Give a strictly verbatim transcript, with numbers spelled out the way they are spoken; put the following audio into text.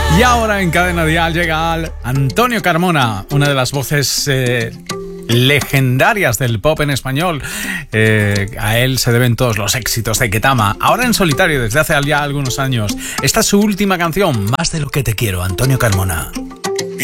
Y ahora en Cadena Dial llega Antonio Carmona, una de las voces eh, legendarias del pop en español. Eh, a él se deben todos los éxitos de Ketama. Ahora en solitario desde hace ya algunos años. Esta es su última canción, Más de lo que te quiero, Antonio Carmona.